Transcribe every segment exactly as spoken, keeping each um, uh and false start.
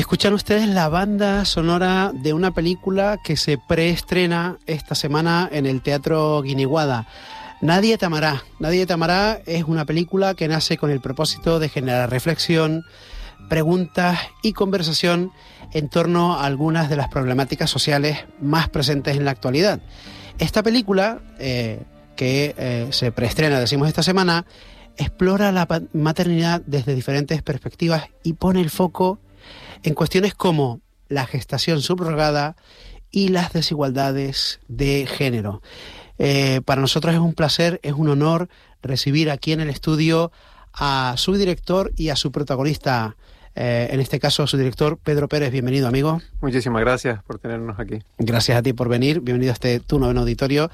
Escuchan ustedes la banda sonora de una película que se preestrena esta semana en el Teatro Guiniguada. Nadie te amará. Nadie te amará es una película que nace con el propósito de generar reflexión, preguntas y conversación en torno a algunas de las problemáticas sociales más presentes en la actualidad. Esta película, eh, que eh, se preestrena, decimos, esta semana, explora la maternidad desde diferentes perspectivas y pone el foco en cuestiones como la gestación subrogada y las desigualdades de género. Eh, para nosotros es un placer, es un honor recibir aquí en el estudio a su director y a su protagonista, eh, en este caso su director, Pedro Pérez. Bienvenido, amigo. Muchísimas gracias por tenernos aquí. Gracias a ti por venir, bienvenido a este Tu Noveno Auditorio.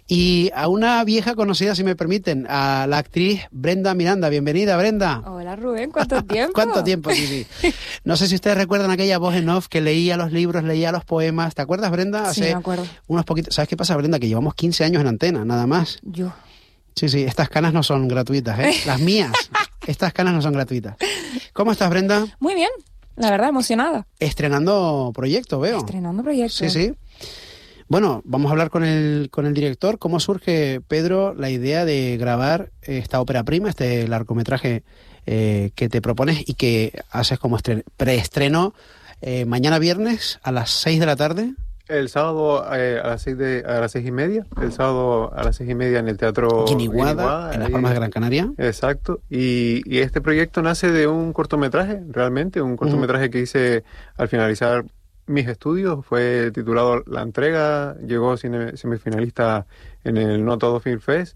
Y a una vieja conocida, si me permiten, a la actriz Brenda Miranda. Bienvenida, Brenda. Hola, Rubén, ¿cuánto tiempo? ¿Cuánto tiempo? Sí, sí. No sé si ustedes recuerdan aquella voz en off que leía los libros, leía los poemas. ¿Te acuerdas, Brenda? Hace sí, me acuerdo. Unos poquitos. ¿Sabes qué pasa, Brenda? Que llevamos quince años en antena, nada más. Yo. Sí, sí, estas canas no son gratuitas, ¿eh? Las mías. Estas canas no son gratuitas. ¿Cómo estás, Brenda? Muy bien, la verdad, emocionada. Estrenando proyecto, veo. Estrenando proyecto. Sí, sí. Bueno, vamos a hablar con el, con el director. ¿Cómo surge, Pedro, la idea de grabar esta ópera prima, este largometraje eh, que te propones y que haces como estre- preestreno eh, mañana viernes a las seis de la tarde? El sábado eh, a las seis de a las seis y media, el sábado a las seis y media en el Teatro Guiniguada, Guiniguada en Las Palmas de Gran Canaria. Exacto. Y, y este proyecto nace de un cortometraje, realmente, un cortometraje uh-huh. que hice al finalizar mis estudios. Fue titulado La Entrega, llegó cine, semifinalista en el No Todo Film Fest.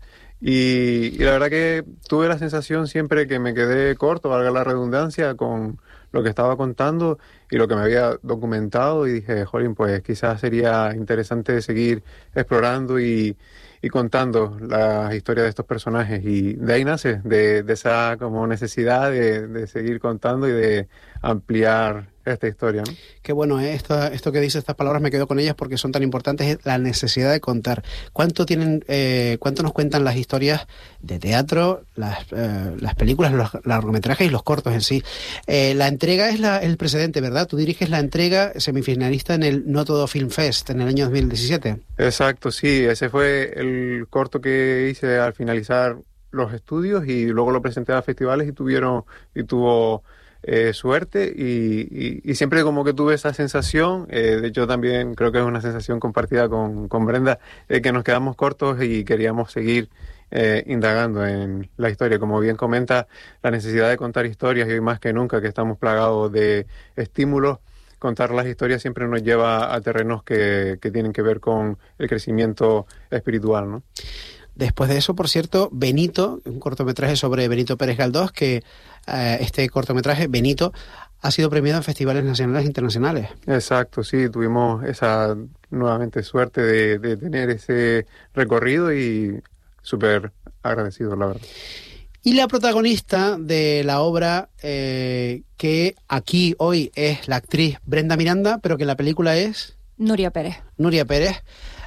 Y, y la verdad que tuve la sensación siempre que me quedé corto, valga la redundancia, con lo que estaba contando y lo que me había documentado, y dije, jolín, pues quizás sería interesante seguir explorando y, y contando las historias de estos personajes, y de ahí nace, de, de esa como necesidad de, de seguir contando y de ampliar esta historia, ¿no? Qué bueno, ¿eh? esto, esto que dice, estas palabras me quedo con ellas porque son tan importantes, es la necesidad de contar. ¿Cuánto tienen, eh, cuánto nos cuentan las historias de teatro, las, eh, las películas, los largometrajes y los cortos en sí? Eh, la entrega es la, el precedente, ¿verdad? Tú diriges la entrega semifinalista en el No Todo Film Fest en el año dos mil diecisiete. Exacto, sí, ese fue el corto que hice al finalizar los estudios y luego lo presenté a festivales y tuvieron y tuvo Eh, suerte y, y, y siempre como que tuve esa sensación, eh, de hecho también creo que es una sensación compartida con, con Brenda, de que nos quedamos cortos y queríamos seguir eh, indagando en la historia. Como bien comenta, la necesidad de contar historias, y hoy más que nunca que estamos plagados de estímulos, contar las historias siempre nos lleva a terrenos que, que tienen que ver con el crecimiento espiritual, ¿no? Después de eso, por cierto, Benito, un cortometraje sobre Benito Pérez Galdós, que eh, este cortometraje, Benito, ha sido premiado en festivales nacionales e internacionales. Exacto, sí, tuvimos esa nuevamente suerte de, de tener ese recorrido y súper agradecido, la verdad. Y la protagonista de la obra, eh, que aquí hoy es la actriz Brenda Miranda, pero que en la película es... Nuria Pérez. Nuria Pérez.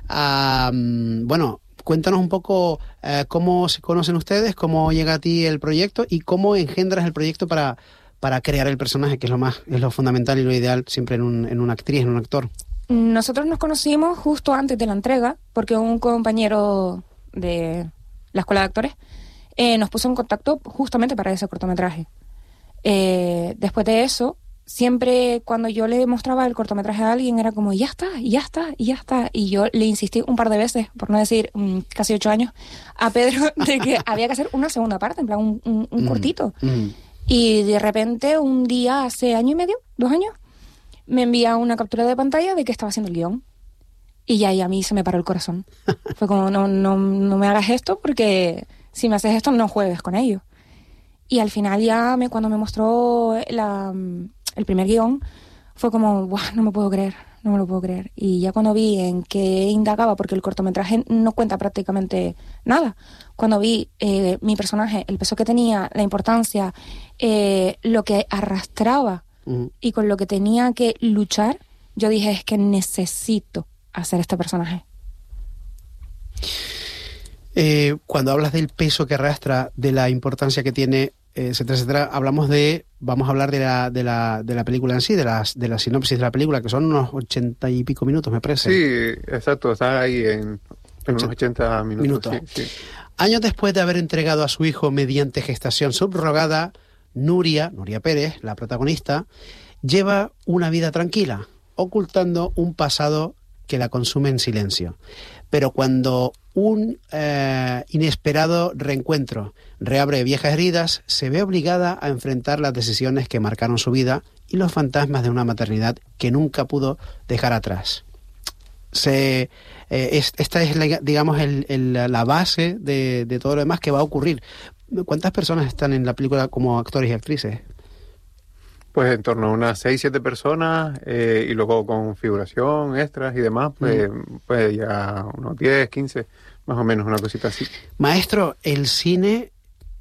Um, bueno... Cuéntanos un poco eh, cómo se conocen ustedes, cómo llega a ti el proyecto y cómo engendras el proyecto para, para crear el personaje, que es lo más, es lo fundamental y lo ideal siempre en, un, en una actriz, en un actor. Nosotros nos conocimos justo antes de la entrega, porque un compañero de la escuela de actores eh, nos puso en contacto justamente para ese cortometraje. Eh, después de eso, siempre cuando yo le mostraba el cortometraje a alguien era como, ya está, ya está, ya está. Y yo le insistí un par de veces, por no decir um, casi ocho años, a Pedro de que había que hacer una segunda parte, en plan un, un, un mm, cortito. Mm. Y de repente un día, hace año y medio, dos años, me envía una captura de pantalla de que estaba haciendo el guión. Y ya y a mí se me paró el corazón. Fue como, no, no, no me hagas esto, porque si me haces esto no juegues con ello. Y al final ya me, cuando me mostró la... el primer guión, fue como, ¡guau! No me puedo creer, no me lo puedo creer. Y ya cuando vi en qué indagaba, porque el cortometraje no cuenta prácticamente nada, cuando vi eh, mi personaje, el peso que tenía, la importancia, eh, lo que arrastraba uh-huh. y con lo que tenía que luchar, yo dije, es que necesito hacer este personaje. Eh, cuando hablas del peso que arrastra, de la importancia que tiene, etcétera, etcétera, hablamos de, vamos a hablar de la, de la, de la película en sí, de las, de la sinopsis de la película, que son unos ochenta y pico minutos, me parece. Sí, exacto, está ahí en, en unos ochenta minutos. minutos. Sí, sí. Años después de haber entregado a su hijo mediante gestación subrogada, Nuria, Nuria Pérez, la protagonista, lleva una vida tranquila, ocultando un pasado que la consume en silencio. Pero cuando un eh, inesperado reencuentro reabre viejas heridas, se ve obligada a enfrentar las decisiones que marcaron su vida y los fantasmas de una maternidad que nunca pudo dejar atrás. Se, eh, es, esta es, la, digamos, el, el, la base de, de todo lo demás que va a ocurrir. ¿Cuántas personas están en la película como actores y actrices? Pues en torno a unas seis, siete personas, eh, y luego con figuración, extras y demás, pues, mm. pues ya unos diez, quince, más o menos, una cosita así. Maestro, el cine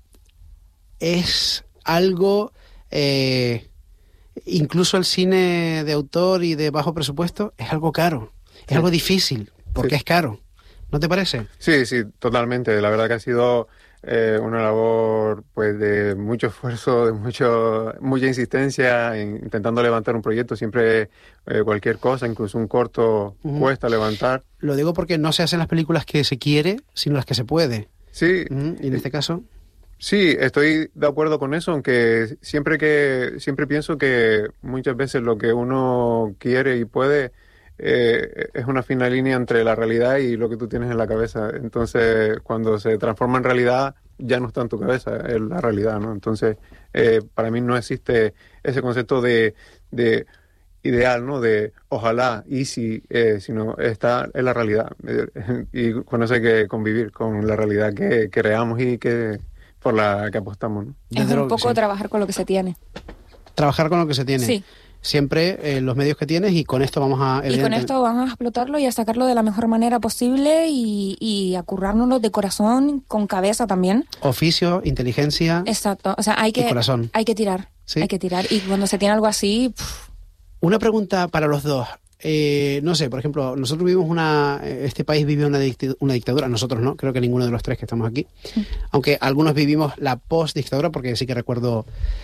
es algo, eh, incluso el cine de autor y de bajo presupuesto, es algo caro, es sí. algo difícil, porque sí. es caro. ¿No te parece? Sí, sí, totalmente. La verdad que ha sido eh, una labor pues de mucho esfuerzo, de mucho mucha insistencia en, intentando levantar un proyecto. Siempre eh, cualquier cosa, incluso un corto, uh-huh. cuesta levantar. Lo digo porque no se hacen las películas que se quiere, sino las que se puede. Sí. Uh-huh. Y en este caso... Sí, estoy de acuerdo con eso, aunque siempre que siempre pienso que muchas veces lo que uno quiere y puede... Eh, es una fina línea entre la realidad y lo que tú tienes en la cabeza. Entonces, cuando se transforma en realidad, ya no está en tu cabeza, es la realidad, ¿no? Entonces, eh, para mí no existe ese concepto de, de ideal, ¿no? De ojalá, y si, eh, sino está en la realidad. Eh, y con eso hay que convivir con la realidad que creamos y que por la que apostamos, ¿no? Es un poco sí. trabajar con lo que se tiene. Trabajar con lo que se tiene. Sí. Siempre eh, los medios que tienes y con esto vamos a... Y con esto vamos a explotarlo y a sacarlo de la mejor manera posible y, y a currárnoslo de corazón, con cabeza también. Oficio, inteligencia. Exacto, o sea, hay que, corazón. Hay que tirar, ¿sí? Hay que tirar. Y cuando se tiene algo así... Pff. Una pregunta para los dos. Eh, no sé, por ejemplo, nosotros vivimos una... Este país vive una, dictadura, una dictadura, nosotros no, creo que ninguno de los tres que estamos aquí. Sí. Aunque algunos vivimos la post-dictadura, porque sí que recuerdo...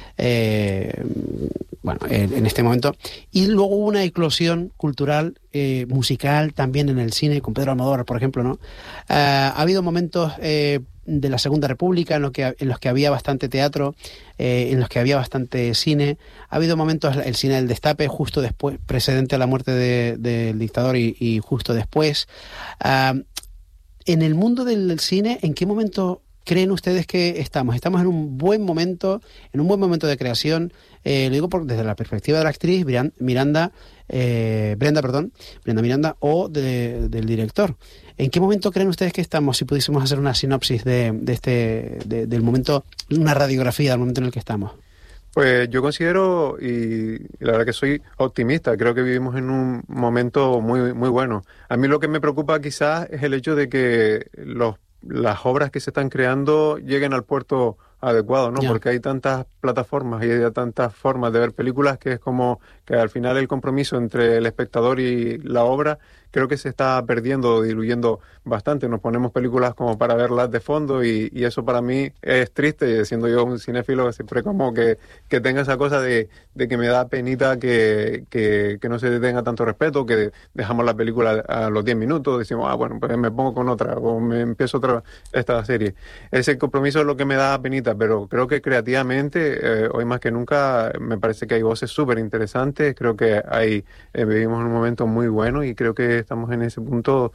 Eh, bueno, en, en este momento. Y luego hubo una eclosión cultural, eh, musical, también en el cine, con Pedro Almodóvar, por ejemplo, ¿no? Uh, ha habido momentos eh, de la Segunda República en, lo que, en los que había bastante teatro, eh, en los que había bastante cine. Ha habido momentos, el cine del destape, justo después, precedente a la muerte de, del dictador y, y justo después. Uh, en el mundo del cine, ¿en qué momento creen ustedes que estamos? Estamos en un buen momento, en un buen momento de creación. Eh, lo digo por, desde la perspectiva de la actriz Miranda, eh, Brenda, perdón, Brenda Miranda, o de, del director. ¿En qué momento creen ustedes que estamos? Si pudiésemos hacer una sinopsis de, de este, de, del momento, una radiografía del momento en el que estamos. Pues yo considero, y la verdad que soy optimista, creo que vivimos en un momento muy, muy bueno. A mí lo que me preocupa quizás es el hecho de que los las obras que se están creando lleguen al puerto adecuado, ¿no? Yeah. Porque hay tantas plataformas y hay tantas formas de ver películas que es como que al final el compromiso entre el espectador y la obra creo que se está perdiendo, diluyendo bastante. Nos ponemos películas como para verlas de fondo y, y eso para mí es triste, siendo yo un cinéfilo siempre como que, que tenga esa cosa de, de que me da penita que, que, que no se tenga tanto respeto, que dejamos la película a los diez minutos, decimos, ah, bueno, pues me pongo con otra o me empiezo otra esta serie. Ese compromiso es lo que me da penita, pero creo que creativamente, eh, hoy más que nunca, me parece que hay voces súper interesantes, creo que hay eh, vivimos en un momento muy bueno y creo que estamos en ese punto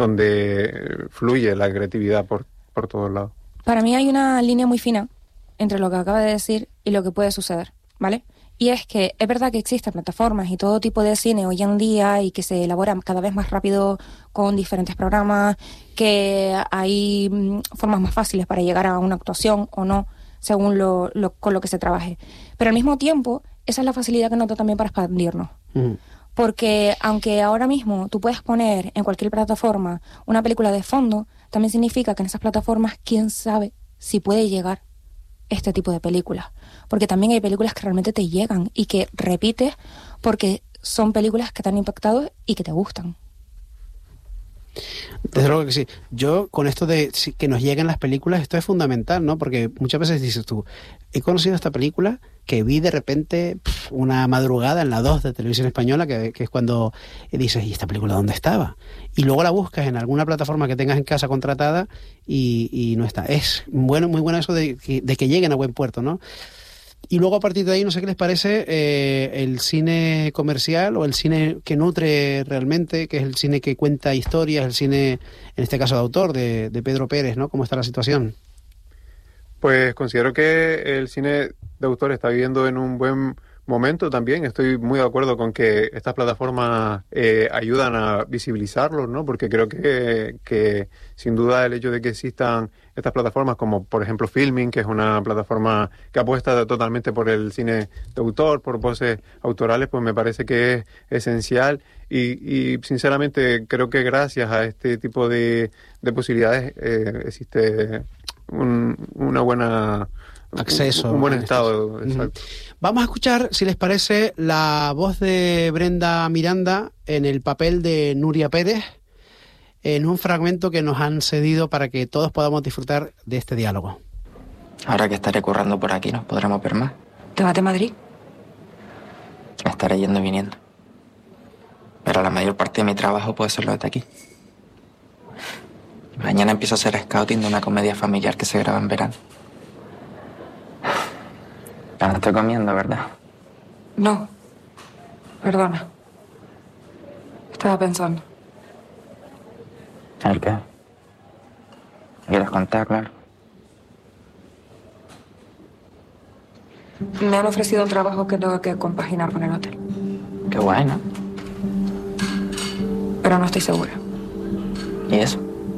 donde fluye la creatividad por, por todos lados. Para mí hay una línea muy fina entre lo que acaba de decir y lo que puede suceder, ¿vale? Y es que es verdad que existen plataformas y todo tipo de cine hoy en día y que se elaboran cada vez más rápido con diferentes programas, que hay mm, formas más fáciles para llegar a una actuación o no, según lo, lo, con lo que se trabaje. Pero al mismo tiempo, esa es la facilidad que noto también para expandirnos. Mm. Porque aunque ahora mismo tú puedes poner en cualquier plataforma una película de fondo, también significa que en esas plataformas, quién sabe si puede llegar este tipo de películas. Porque también hay películas que realmente te llegan y que repites porque son películas que te han impactado y que te gustan. Desde luego que sí. Yo, con esto de que nos lleguen las películas, esto es fundamental, ¿no? Porque muchas veces dices tú, he conocido esta película que vi de repente pff, una madrugada en la dos de Televisión Española, que, que es cuando dices, ¿y esta película dónde estaba? Y luego la buscas en alguna plataforma que tengas en casa contratada y, y no está. Es bueno, muy bueno eso de, de que lleguen a buen puerto, ¿no? Y luego a partir de ahí, no sé qué les parece eh, el cine comercial o el cine que nutre realmente, que es el cine que cuenta historias, el cine, en este caso de autor, de, de Pedro Pérez, ¿no? ¿Cómo está la situación? Pues considero que el cine de autor está viviendo en un buen momento también. Estoy muy de acuerdo con que estas plataformas eh, ayudan a visibilizarlos, ¿no? Porque creo que, que sin duda el hecho de que existan estas plataformas como por ejemplo Filming, que es una plataforma que apuesta totalmente por el cine de autor, por voces autorales, pues me parece que es esencial y, y sinceramente creo que gracias a este tipo de, de posibilidades eh, existe un, una buena... acceso. Un, un buen estado. Exacto. Vamos a escuchar, si les parece, la voz de Brenda Miranda en el papel de Nuria Pérez, en un fragmento que nos han cedido para que todos podamos disfrutar de este diálogo. Ahora que estaré currando por aquí, ¿nos podremos ver más? ¿Te vas de Madrid? Me estaré yendo y viniendo. Pero la mayor parte de mi trabajo puede serlo desde aquí. Mañana empiezo a hacer scouting de una comedia familiar que se graba en verano. Ya no estoy comiendo, ¿verdad? No. Perdona. Estaba pensando. ¿El qué? ¿Me quieres contar, claro? Me han ofrecido un trabajo que tengo que compaginar con el hotel. Qué bueno. Pero no estoy segura. ¿Y eso?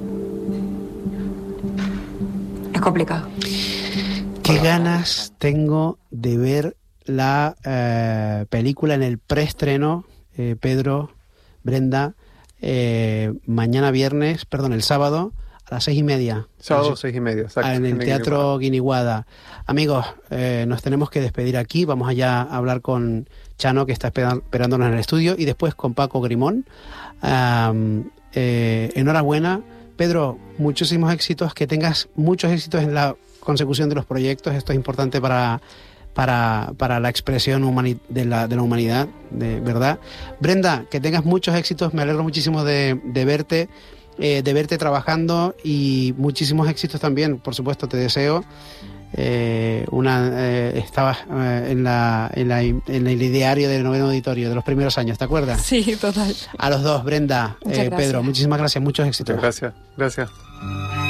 Es complicado. Qué ganas tengo de ver la eh, película en el preestreno, eh, Pedro, Brenda, eh, mañana viernes, perdón, el sábado a las seis y media. Sábado seis y media, exacto. En el Teatro Guiniguada. Amigos, eh, nos tenemos que despedir aquí. Vamos allá a hablar con Chano, que está esperándonos en el estudio, y después con Paco Grimón. Um, eh, enhorabuena. Pedro, muchísimos éxitos, que tengas muchos éxitos en la consecución de los proyectos. Esto es importante para, para, para la expresión humani- de, la, de la humanidad, de verdad. Brenda, que tengas muchos éxitos, me alegro muchísimo de, de verte, eh, de verte trabajando, y muchísimos éxitos también, por supuesto, te deseo. Eh, una eh, estabas eh, en, la, en, la, en el ideario del noveno auditorio de los primeros años, ¿te acuerdas? Sí, total. A los dos, Brenda, eh, Pedro, muchísimas gracias, muchos éxitos. Muchas gracias, gracias.